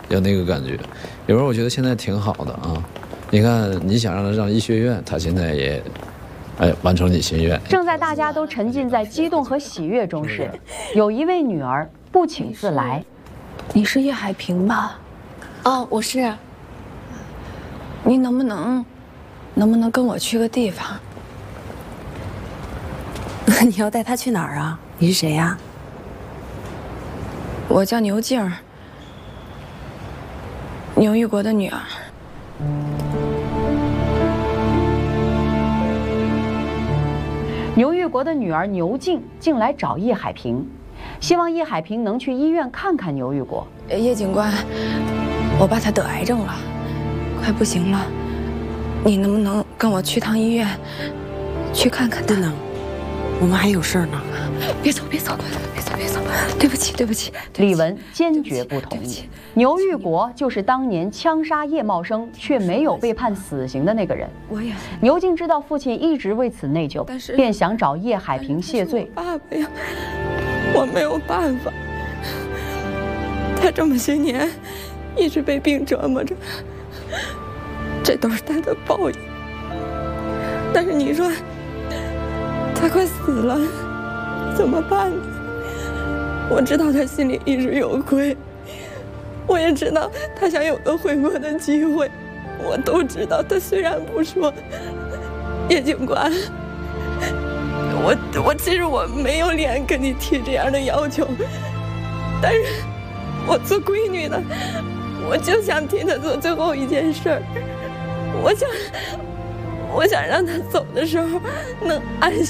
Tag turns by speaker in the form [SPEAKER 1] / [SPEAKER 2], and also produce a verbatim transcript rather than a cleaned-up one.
[SPEAKER 1] 有那个感觉。有时候我觉得现在挺好的啊，你看你想让他上医学院，他现在也，哎，完成你心愿。
[SPEAKER 2] 正在大家都沉浸在激动和喜悦中时，有一位女儿不请自来。
[SPEAKER 3] 你是叶海平吧？
[SPEAKER 4] 哦，我是。
[SPEAKER 3] 你能不能，能不能跟我去个地方？
[SPEAKER 4] 你要带他去哪儿啊？你是谁呀？
[SPEAKER 3] 我叫牛静，牛玉国的女儿。
[SPEAKER 2] 牛玉国的女儿牛静竟来找叶海平，希望叶海平能去医院看看牛玉国。
[SPEAKER 3] 叶警官，我爸他得癌症了，快不行了，你能不能跟我去趟医院，去看看他？
[SPEAKER 4] 不能，我们还有事儿呢。
[SPEAKER 3] 别走，别走，别走，别走！对不起，对不起。
[SPEAKER 2] 李文坚决不同意。牛玉国就是当年枪杀叶茂生却没有被判死刑的那个人。
[SPEAKER 3] 我也。
[SPEAKER 2] 牛静知道父亲一直为此内疚，便想找叶海平谢罪。
[SPEAKER 3] 爸爸呀，我没有办法，他这么些年一直被病折磨着，这都是他的报应。但是你说他快死了，怎么办呢？我知道他心里一直有愧，我也知道他想有个悔过的机会，我都知道。他虽然不说，叶警官，我我其实我没有脸跟你提这样的要求，但是我做闺女的，我就想替他做最后一件事儿，我想我想让他走的时候能安心。